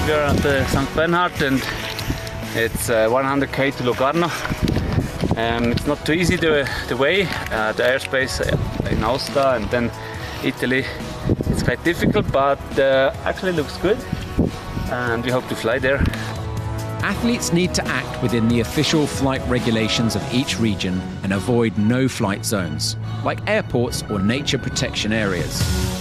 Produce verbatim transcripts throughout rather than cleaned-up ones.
We are at the Saint Bernhard and it's uh, one hundred K to Locarno. Um, it's not too easy the, the way, uh, the airspace in Aosta and then Italy. It's quite difficult, but uh, actually looks good and we hope to fly there. Athletes need to act within the official flight regulations of each region and avoid no-flight zones, like airports or nature protection areas.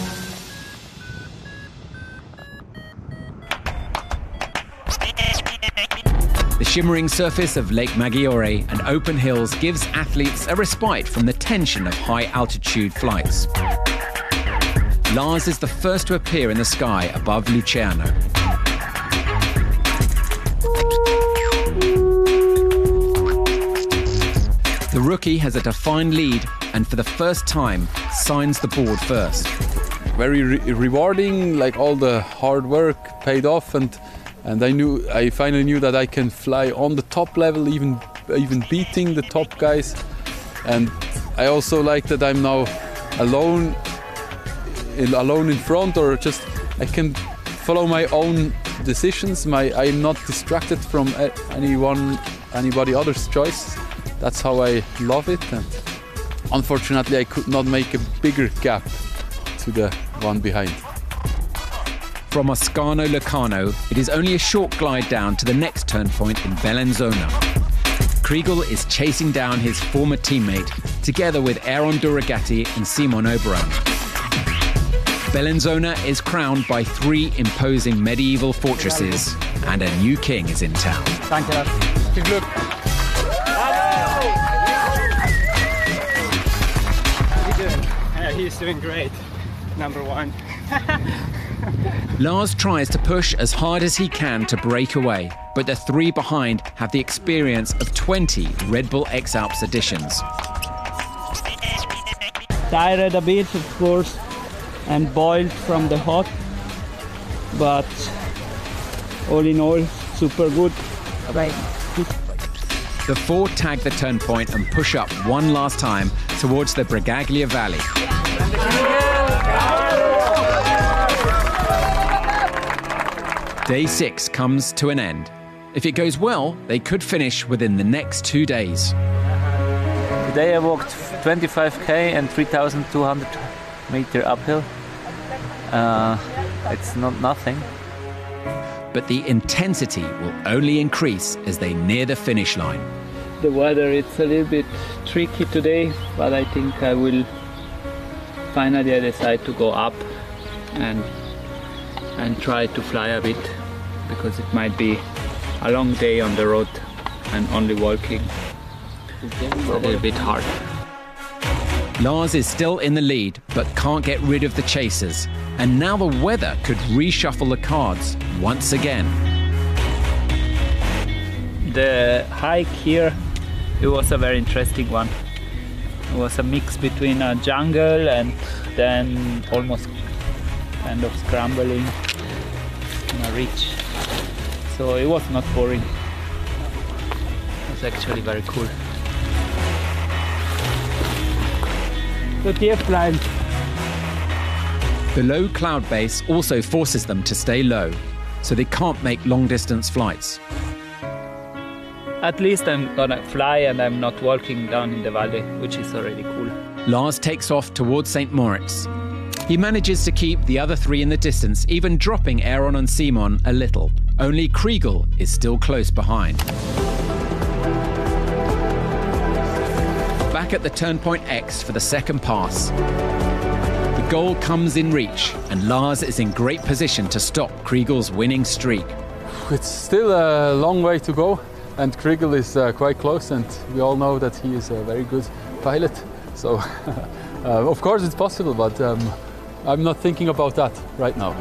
The shimmering surface of Lake Maggiore and open hills gives athletes a respite from the tension of high-altitude flights. Lars is the first to appear in the sky above Lucerno. The rookie has a defined lead and for the first time signs the board first. Very re rewarding, like all the hard work paid off, and and I knew I finally knew that I can fly on the top level, even even beating the top guys. And I also like that I'm now alone in, alone in front, or just I can follow my own decisions. My I'm not distracted from anyone anybody else's choice. That's how I love it, and unfortunately I could not make a bigger gap to the one behind. From Ascano Locarno, it is only a short glide down to the next turn point in Bellinzona. Kriegel is chasing down his former teammate, together with Aaron Duragatti and Simon Oberon. Bellinzona is crowned by three imposing medieval fortresses, and a new king is in town. Thank you. Good luck. He's doing great, number one. Lars tries to push as hard as he can to break away, but the three behind have the experience of twenty Red Bull X-Alps editions. Tired a bit, of course, and boiled from the hot, but all in all, super good. Right. The four tag the turn point and push up one last time towards the Bregaglia Valley. Day six comes to an end. If it goes well, they could finish within the next two days. Today I walked twenty-five K and three thousand two hundred meter uphill. Uh, it's not nothing. But the intensity will only increase as they near the finish line. The weather, it's a little bit tricky today, but I think I will finally decide to go up and and try to fly a bit, because it might be a long day on the road and only walking. It's a little bit hard. Lars is still in the lead, but can't get rid of the chasers. And now the weather could reshuffle the cards once again. The hike here, it was a very interesting one. It was a mix between a jungle and then almost kind of scrambling in a ridge. So it was not boring. It was actually very cool. Good year flying. The low cloud base also forces them to stay low, so they can't make long-distance flights. At least I'm gonna fly and I'm not walking down in the valley, which is already cool. Lars takes off towards Saint Moritz. He manages to keep the other three in the distance, even dropping Aaron and Simon a little. Only Kriegel is still close behind. Back at the turn point X for the second pass. The goal comes in reach, and Lars is in great position to stop Kriegel's winning streak. It's still a long way to go, and Kriegel is uh, quite close, and we all know that he is a very good pilot. So, uh, of course it's possible, but um, I'm not thinking about that right now.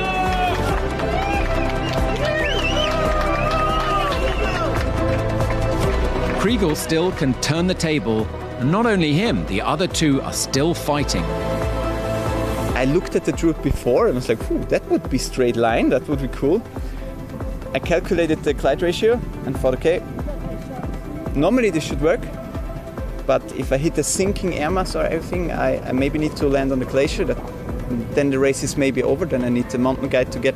Kriegel still can turn the table, and not only him, the other two are still fighting. I looked at the route before and I was like, "Ooh, that would be straight line, that would be cool." I calculated the glide ratio and thought, okay, normally this should work, but if I hit a sinking air mass or everything, I, I maybe need to land on the glacier. That, then the race is maybe over, then I need the mountain guide to get